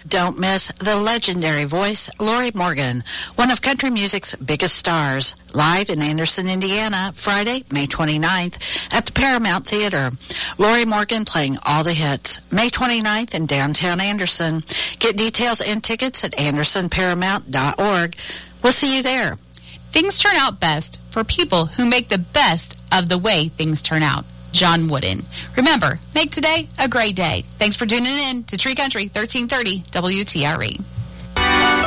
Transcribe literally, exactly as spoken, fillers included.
don't miss the legendary voice, Lori Morgan, one of country music's biggest stars, live in Anderson, Indiana, Friday, May twenty-ninth at the Paramount Theater. Lori Morgan playing all the hits, May twenty-ninth in downtown Anderson. Get details and tickets at anderson paramount dot org. We'll see you there. Things turn out best for people who make the best of the way things turn out. John Wooden. Remember, make today a great day. Thanks for tuning in to Tree Country thirteen thirty W T R E.